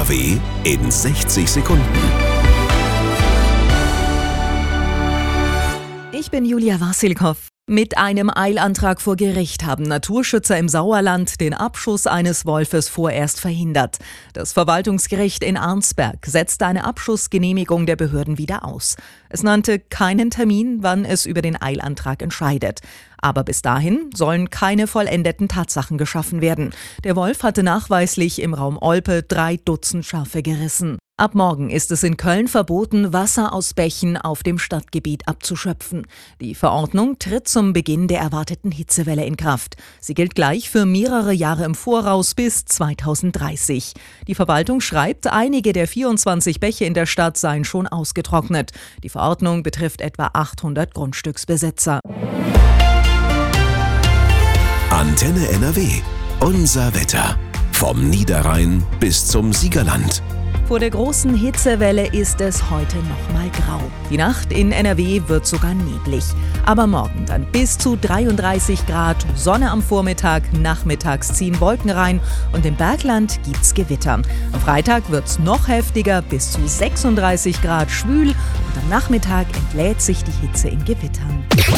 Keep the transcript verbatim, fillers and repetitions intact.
W in sechzig Sekunden. Ich bin Julia Wassilkow. Mit einem Eilantrag vor Gericht haben Naturschützer im Sauerland den Abschuss eines Wolfes vorerst verhindert. Das Verwaltungsgericht in Arnsberg setzte eine Abschussgenehmigung der Behörden wieder aus. Es nannte keinen Termin, wann es über den Eilantrag entscheidet. Aber bis dahin sollen keine vollendeten Tatsachen geschaffen werden. Der Wolf hatte nachweislich im Raum Olpe drei Dutzend Schafe gerissen. Ab morgen ist es in Köln verboten, Wasser aus Bächen auf dem Stadtgebiet abzuschöpfen. Die Verordnung tritt zum Beginn der erwarteten Hitzewelle in Kraft. Sie gilt gleich für mehrere Jahre im Voraus bis zweitausenddreißig. Die Verwaltung schreibt, einige der vierundzwanzig Bäche in der Stadt seien schon ausgetrocknet. Die Verordnung betrifft etwa achthundert Grundstücksbesitzer. Antenne N R W. Unser Wetter. Vom Niederrhein bis zum Siegerland. Vor der großen Hitzewelle ist es heute noch mal grau. Die Nacht in N R W wird sogar neblig. Aber morgen dann bis zu dreiunddreißig Grad, Sonne am Vormittag, nachmittags ziehen Wolken rein und im Bergland gibt's Gewitter. Am Freitag wird's noch heftiger, bis zu sechsunddreißig Grad schwül und am Nachmittag entlädt sich die Hitze in Gewittern.